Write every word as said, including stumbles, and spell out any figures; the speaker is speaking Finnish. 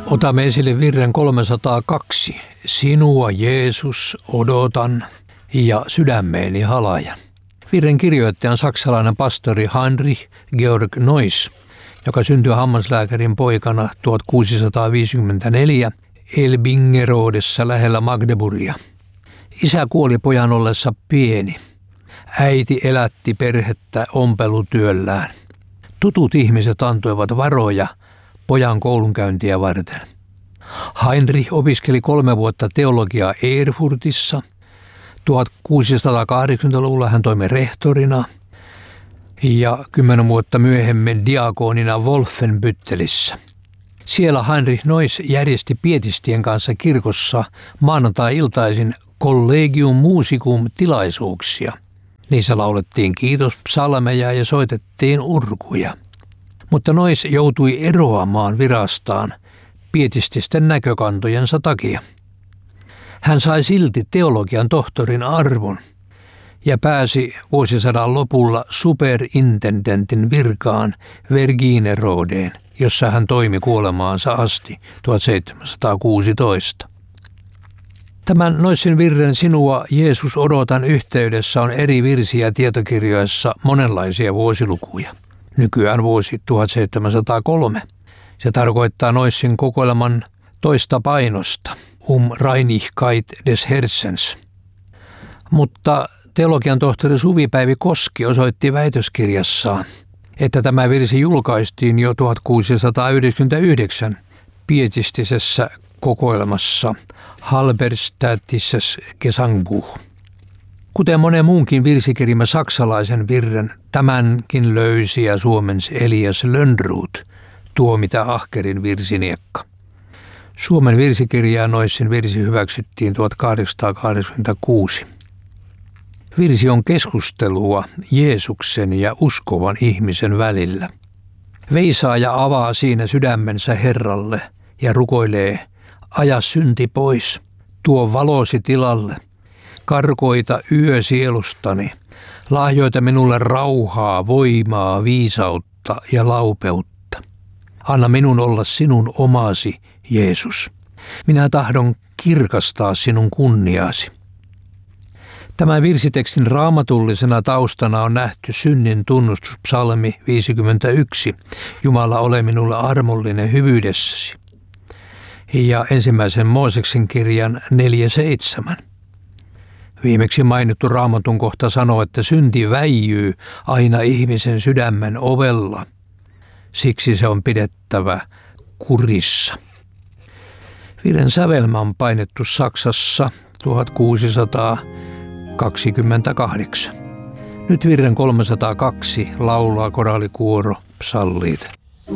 Otamme esille virren kolmesataakaksi. Sinua, Jeesus, odotan ja sydämeeni halajan. Virren kirjoittaja on saksalainen pastori Heinrich Georg Neuss, joka syntyi hammaslääkärin poikana tuhatkuusisataaviisikymmentäneljä Elbingerodessa lähellä Magdeburgia. Isä kuoli pojan ollessa pieni. Äiti elätti perhettä ompelutyöllään. Tutut ihmiset antoivat varoja pojan koulunkäyntiä varten. Heinrich opiskeli kolme vuotta teologiaa Erfurtissa. tuhatkuusisataakahdeksankymmentäluvulla hän toimi rehtorina ja kymmenen vuotta myöhemmin diakonina Wolfenbüttelissä. Siellä Heinrich Neuss järjesti pietistien kanssa kirkossa maanantai-iltaisin Collegium Musicum -tilaisuuksia. Niissä laulettiin kiitospsalmeja ja soitettiin urkuja. Mutta Neuss joutui eroamaan virastaan pietististen näkökantojensa takia. Hän sai silti teologian tohtorin arvon ja pääsi vuosisadan lopulla superintendentin virkaan Verginerodeen, jossa hän toimi kuolemaansa asti tuhatseitsemänsataakuusitoista. Tämän Neussin virren Sinua, Jeesus, odotan yhteydessä on eri virsiä tietokirjoissa monenlaisia vuosilukuja. Nykyään vuosi tuhatseitsemänsataakolme. Se tarkoittaa Neussin kokoelman toista painosta, Um Reinigkeit des Herzens. Mutta teologian tohtori Suvi-Päivi Koski osoitti väitöskirjassaan, että tämä virsi julkaistiin jo tuhatkuusisataayhdeksänkymmentäyhdeksän pietistisessä kokoelmassa Halberstädtisches Gesangbuch. Kuten monen muunkin virsikirjamme saksalaisen virren, tämänkin löysi ja suomensi Elias Lönnroth, Tuo mitä ahkerin virsiniekka. Suomen virsikirjaa Neussin virsi hyväksyttiin tuhatkahdeksansataakahdeksankymmentäkuusi. Virsi on keskustelua Jeesuksen ja uskovan ihmisen välillä. Veisaaja avaa siinä sydämensä Herralle ja rukoilee, aja synti pois, tuo valosi tilalle, karkoita yö sielustani, lahjoita minulle rauhaa, voimaa, viisautta ja laupeutta. Anna minun olla sinun omasi, Jeesus. Minä tahdon kirkastaa sinun kunniaasi. Tämän virsitekstin raamatullisena taustana on nähty synnin tunnustuspsalmi viisikymmentäyksi, Jumala ole minulle armollinen hyvyydessäsi, ja ensimmäisen Mooseksen kirjan neljä seitsemän. Viimeksi mainittu raamatun kohta sanoo, että synti väijyy aina ihmisen sydämen ovella, siksi se on pidettävä kurissa. Virren sävelmä on painettu Saksassa tuhatkuusisataakaksikymmentäkahdeksan. Nyt virren kolmesataakaksi laulaa koraalikuoro psalliit.